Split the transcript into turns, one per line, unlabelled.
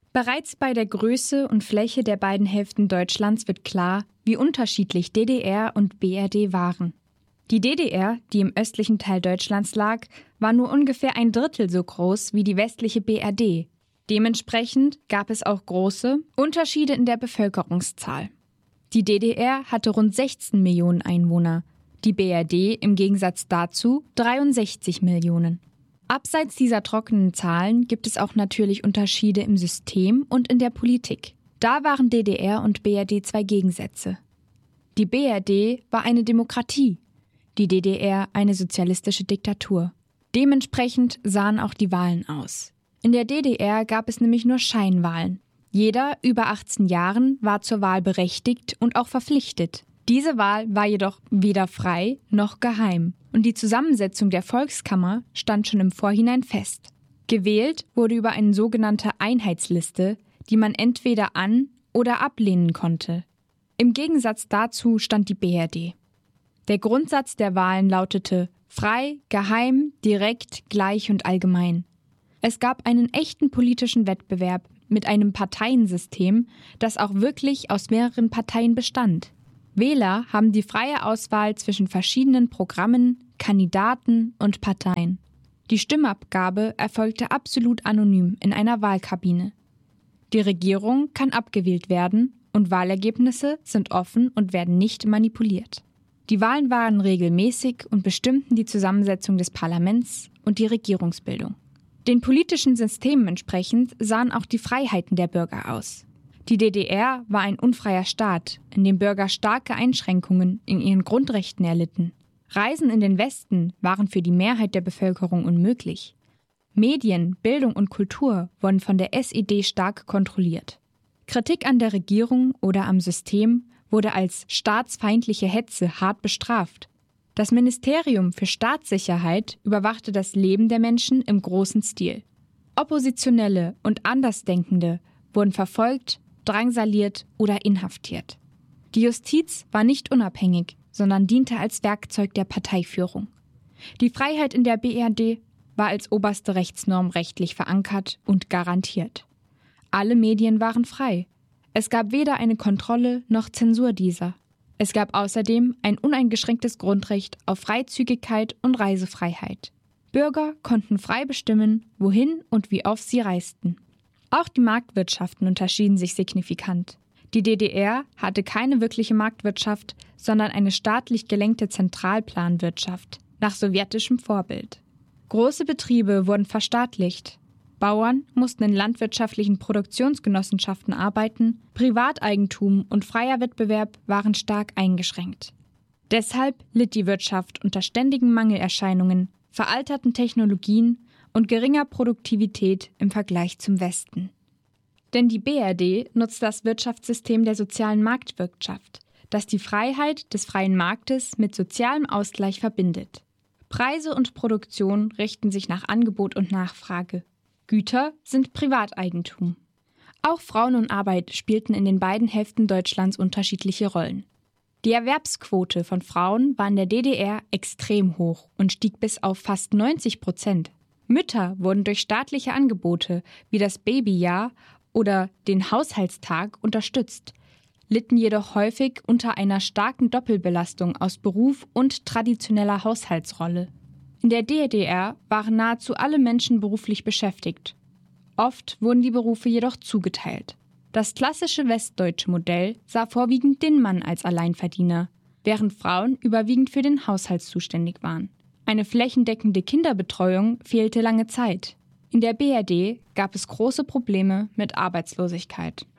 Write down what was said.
Bereits bei der Größe und Fläche der beiden Hälften Deutschlands wird klar, wie unterschiedlich DDR und BRD waren. Die DDR, die im östlichen Teil Deutschlands lag, war nur ungefähr 1/3 so groß wie die westliche BRD. Dementsprechend gab es auch große Unterschiede in der Bevölkerungszahl. Die DDR hatte rund 16 Millionen Einwohner, die BRD im Gegensatz dazu 63 Millionen. Abseits dieser trockenen Zahlen gibt es auch natürlich Unterschiede im System und in der Politik. Da waren DDR und BRD zwei Gegensätze. Die BRD war eine Demokratie, die DDR eine sozialistische Diktatur. Dementsprechend sahen auch die Wahlen aus. In der DDR gab es nämlich nur Scheinwahlen. Jeder über 18 Jahren war zur Wahl berechtigt und auch verpflichtet. Diese Wahl war jedoch weder frei noch geheim und die Zusammensetzung der Volkskammer stand schon im Vorhinein fest. Gewählt wurde über eine sogenannte Einheitsliste, die man entweder an- oder ablehnen konnte. Im Gegensatz dazu stand die BRD. Der Grundsatz der Wahlen lautete frei, geheim, direkt, gleich und allgemein. Es gab einen echten politischen Wettbewerb mit einem Parteiensystem, das auch wirklich aus mehreren Parteien bestand. Wähler haben die freie Auswahl zwischen verschiedenen Programmen, Kandidaten und Parteien. Die Stimmabgabe erfolgte absolut anonym in einer Wahlkabine. Die Regierung kann abgewählt werden und Wahlergebnisse sind offen und werden nicht manipuliert. Die Wahlen waren regelmäßig und bestimmten die Zusammensetzung des Parlaments und die Regierungsbildung. Den politischen Systemen entsprechend sahen auch die Freiheiten der Bürger aus. Die DDR war ein unfreier Staat, in dem Bürger starke Einschränkungen in ihren Grundrechten erlitten. Reisen in den Westen waren für die Mehrheit der Bevölkerung unmöglich. Medien, Bildung und Kultur wurden von der SED stark kontrolliert. Kritik an der Regierung oder am System wurde als staatsfeindliche Hetze hart bestraft. Das Ministerium für Staatssicherheit überwachte das Leben der Menschen im großen Stil. Oppositionelle und Andersdenkende wurden verfolgt, drangsaliert oder inhaftiert. Die Justiz war nicht unabhängig, sondern diente als Werkzeug der Parteiführung. Die Freiheit in der BRD war als oberste Rechtsnorm rechtlich verankert und garantiert. Alle Medien waren frei. Es gab weder eine Kontrolle noch Zensur dieser. Es gab außerdem ein uneingeschränktes Grundrecht auf Freizügigkeit und Reisefreiheit. Bürger konnten frei bestimmen, wohin und wie oft sie reisten. Auch die Marktwirtschaften unterschieden sich signifikant. Die DDR hatte keine wirkliche Marktwirtschaft, sondern eine staatlich gelenkte Zentralplanwirtschaft nach sowjetischem Vorbild. Große Betriebe wurden verstaatlicht. Bauern mussten in landwirtschaftlichen Produktionsgenossenschaften arbeiten, Privateigentum und freier Wettbewerb waren stark eingeschränkt. Deshalb litt die Wirtschaft unter ständigen Mangelerscheinungen, veralterten Technologien und geringer Produktivität im Vergleich zum Westen. Denn die BRD nutzt das Wirtschaftssystem der sozialen Marktwirtschaft, das die Freiheit des freien Marktes mit sozialem Ausgleich verbindet. Preise und Produktion richten sich nach Angebot und Nachfrage. Güter sind Privateigentum. Auch Frauen und Arbeit spielten in den beiden Hälften Deutschlands unterschiedliche Rollen. Die Erwerbsquote von Frauen war in der DDR extrem hoch und stieg bis auf fast 90%. Mütter wurden durch staatliche Angebote wie das Babyjahr oder den Haushaltstag unterstützt, litten jedoch häufig unter einer starken Doppelbelastung aus Beruf und traditioneller Haushaltsrolle. In der DDR waren nahezu alle Menschen beruflich beschäftigt. Oft wurden die Berufe jedoch zugeteilt. Das klassische westdeutsche Modell sah vorwiegend den Mann als Alleinverdiener, während Frauen überwiegend für den Haushalt zuständig waren. Eine flächendeckende Kinderbetreuung fehlte lange Zeit. In der BRD gab es große Probleme mit Arbeitslosigkeit.